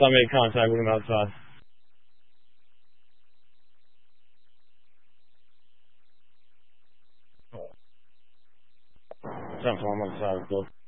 I made contact with him outside. Something on the other side of the door.